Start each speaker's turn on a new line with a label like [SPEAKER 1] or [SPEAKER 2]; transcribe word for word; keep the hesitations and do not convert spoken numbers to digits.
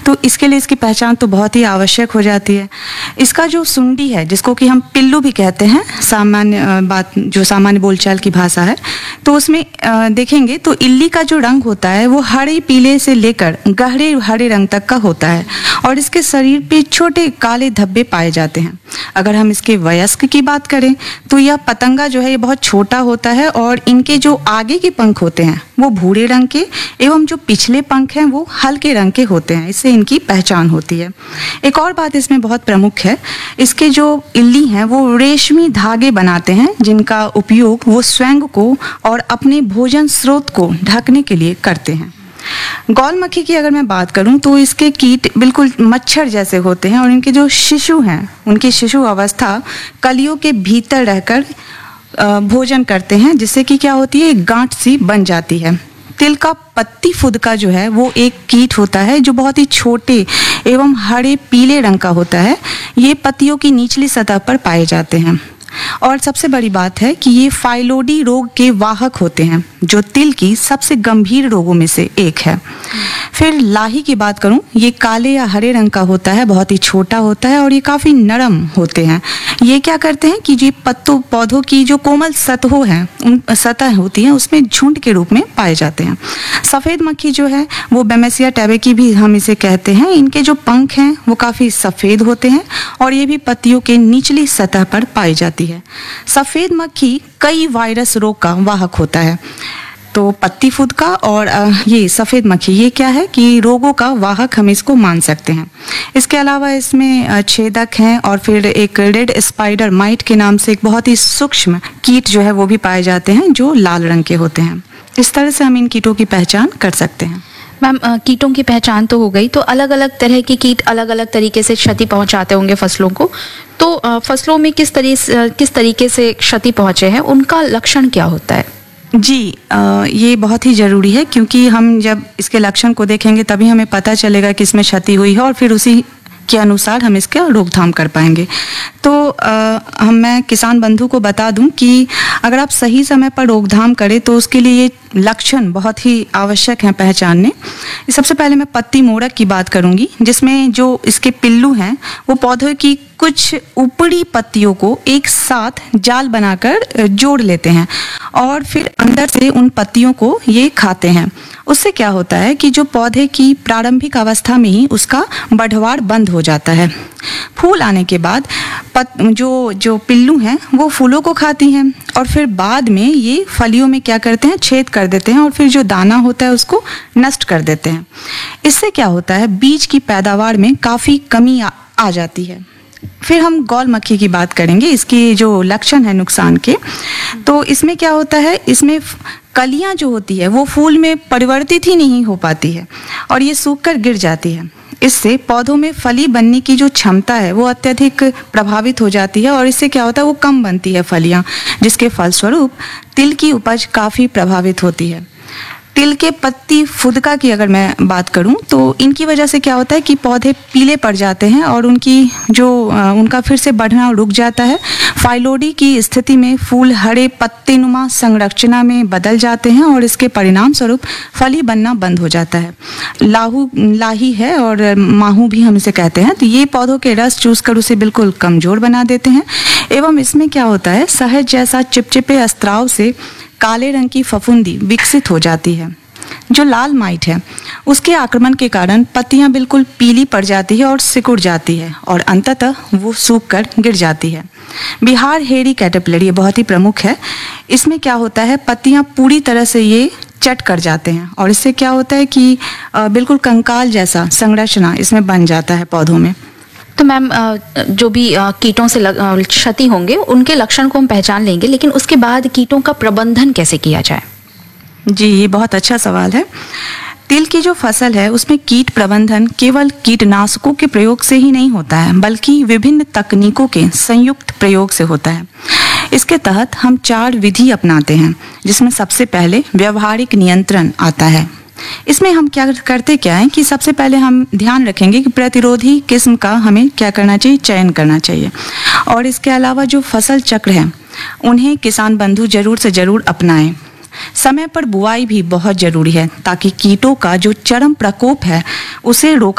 [SPEAKER 1] तो इसके लिए इसकी पहचान तो बहुत ही आवश्यक हो जाती है। इसका जो सुंडी है, जिसको कि हम पिल्लू भी कहते हैं, सामान्य अ, बात जो सामान्य बोलचाल की भाषा है, तो उसमें अ, देखेंगे तो इल्ली का जो रंग होता है वो हरे पीले से लेकर गहरे हरे रंग तक का होता है और इसके शरीर पे छोटे काले धब्बे पाए जाते हैं। अगर हम इसके वयस्क की बात करें तो यह पतंगा जो है ये बहुत छोटा होता है और इनके जो आगे के पंख होते हैं वो भूरे रंग के एवं जो पिछले पंख हैं वो हल्के रंग के होते हैं। इससे इनकी पहचान होती है। एक और बात इसमें बहुत प्रमुख है, इसके जो इल्ली हैं वो रेशमी धागे बनाते हैं जिनका उपयोग वो स्वयं को और अपने भोजन स्रोत को ढकने के लिए करते हैं। गौल मक्खी की अगर मैं बात करूं तो इसके कीट बिल्कुल मच्छर जैसे होते हैं और इनके जो शिशु हैं उनकी शिशु अवस्था कलियों के भीतर रहकर अ, भोजन करते हैं, जिससे कि क्या होती है, एक गांठ सी बन जाती है। तिल का पत्ती फुदका जो है वो एक कीट होता है जो बहुत ही छोटे एवं हरे पीले रंग का होता है। ये पत्तियों की निचली सतह पर पाए जाते हैं और सबसे बड़ी बात है कि ये फाइलोडी रोग के वाहक होते हैं जो तिल की सबसे गंभीर रोगों में से एक है। फिर लाही की बात करूं, ये काले या हरे रंग का होता है, बहुत ही छोटा होता है और ये काफ़ी नरम होते हैं। ये क्या करते हैं कि ये पत्तों पौधों की जो कोमल सतहों हैं उन सतह होती हैं उसमें झुंड के रूप में पाए जाते हैं। सफ़ेद मक्खी जो है वो बेमेसिया टैबेकी भी हम इसे कहते हैं। इनके जो पंख हैं वो काफ़ी सफ़ेद होते हैं और ये भी पत्तियों के निचली सतह पर पाई जाती है। सफ़ेद मक्खी कई वायरस रोग का वाहक होता है। तो पत्ती फुदका और अ, ये सफ़ेद मक्खी ये क्या है कि रोगों का वाहक हम इसको मान सकते हैं। इसके अलावा इसमें अ, छेदक हैं और फिर एक रेड स्पाइडर माइट के नाम से एक बहुत ही सूक्ष्म कीट जो है वो भी पाए जाते हैं जो लाल रंग के होते हैं। इस तरह से हम इन कीटों की पहचान कर सकते हैं।
[SPEAKER 2] मैम, अ, कीटों की पहचान तो हो गई, तो अलग अलग तरह के कीट अलग अलग तरीके से क्षति पहुंचाते होंगे फसलों को। तो अ, फसलों में किस तरीके किस तरीके से क्षति पहुंचे हैं, उनका लक्षण क्या होता है?
[SPEAKER 1] जी, आ, ये बहुत ही ज़रूरी है क्योंकि हम जब इसके लक्षण को देखेंगे तभी हमें पता चलेगा कि इसमें क्षति हुई है और फिर उसी के अनुसार हम इसका रोकथाम कर पाएंगे। तो आ, हम मैं किसान बंधु को बता दूं कि अगर आप सही समय पर रोकथाम करें तो उसके लिए ये लक्षण बहुत ही आवश्यक हैं पहचानने। सबसे पहले मैं पत्ती मोड़क की बात करूंगी, जिसमें जो इसके पिल्लू हैं वो पौधों की कुछ ऊपरी पत्तियों को एक साथ जाल बनाकर जोड़ लेते हैं और फिर अंदर से उन पत्तियों को ये खाते हैं। उससे क्या होता है कि जो पौधे की प्रारंभिक अवस्था में ही उसका बढ़वार बंद हो जाता है। फूल आने के बाद पत, जो जो पिल्लू हैं वो फूलों को खाती हैं और फिर बाद में ये फलियों में क्या करते हैं, छेद कर देते हैं और फिर जो दाना होता है उसको नष्ट कर देते हैं। इससे क्या होता है, बीज की पैदावार में काफ़ी कमी आ, आ जाती है। फिर हम गौल मक्खी की बात करेंगे, इसकी जो लक्षण है नुकसान के। तो इसमें क्या होता है, इसमें कलियां जो होती है वो फूल में परिवर्तित ही नहीं हो पाती है और ये सूख कर गिर जाती है। इससे पौधों में फली बनने की जो क्षमता है वो अत्यधिक प्रभावित हो जाती है और इससे क्या होता है, वो कम बनती है फलियां, जिसके फलस्वरूप तिल की उपज काफ़ी प्रभावित होती है। तिल के पत्ती फुदका की अगर मैं बात करूं तो इनकी वजह से क्या होता है कि पौधे पीले पड़ जाते हैं और उनकी जो उनका फिर से बढ़ना रुक जाता है। फाइलोडी की स्थिति में फूल हरे पत्तेनुमा संरचना में बदल जाते हैं और इसके परिणाम स्वरूप फली बनना बंद हो जाता है। लाहू लाही है और माहू भी हम इसे कहते हैं, तो ये पौधों के रस चूस कर उसे बिल्कुल कमज़ोर बना देते हैं एवं इसमें क्या होता है, शहद जैसा चिपचिपे स्त्राव से काले रंग की फफूंदी विकसित हो जाती है। जो लाल माइट है उसके आक्रमण के कारण पत्तियां बिल्कुल पीली पड़ जाती है और सिकुड़ जाती है और अंततः वो सूख कर गिर जाती है। बिहार हेरी कैटरपिलर ये बहुत ही प्रमुख है। इसमें क्या होता है, पत्तियां पूरी तरह से ये चट कर जाते हैं और इससे क्या होता है कि बिल्कुल कंकाल जैसा संरचना इसमें बन जाता है पौधों में।
[SPEAKER 2] तो मैम, जो भी कीटों से क्षति होंगे उनके लक्षण को हम पहचान लेंगे, लेकिन उसके बाद कीटों का प्रबंधन कैसे किया जाए?
[SPEAKER 1] जी, ये बहुत अच्छा सवाल है। तिल की जो फसल है उसमें कीट प्रबंधन केवल कीटनाशकों के प्रयोग से ही नहीं होता है, बल्कि विभिन्न तकनीकों के संयुक्त प्रयोग से होता है। इसके तहत हम चार विधि अपनाते हैं, जिसमें सबसे पहले व्यवहारिक नियंत्रण आता है। इसमें हम क्या करते क्या है कि सबसे पहले हम ध्यान रखेंगे कि प्रतिरोधी किस्म का हमें क्या करना चाहिए, चयन करना चाहिए। और इसके अलावा जो फसल चक्र है उन्हें किसान बंधु जरूर से जरूर अपनाएं। समय पर बुआई भी बहुत जरूरी है ताकि कीटों का जो चरम प्रकोप है उसे रोका